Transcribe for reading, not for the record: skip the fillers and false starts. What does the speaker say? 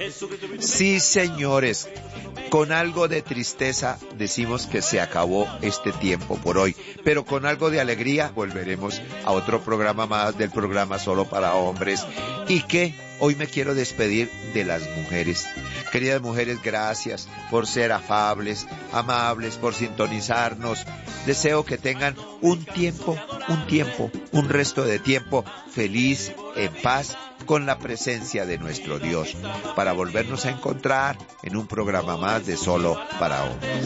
Sí, señores, con algo de tristeza decimos que se acabó este tiempo por hoy, pero con algo de alegría volveremos a otro programa más del programa Solo para Hombres. Y que hoy me quiero despedir de las mujeres. Queridas mujeres, gracias por ser afables, amables, por sintonizarnos. Deseo que tengan un resto de tiempo feliz, en paz, con la presencia de nuestro Dios, para volvernos a encontrar en un programa más de Solo para Hombres.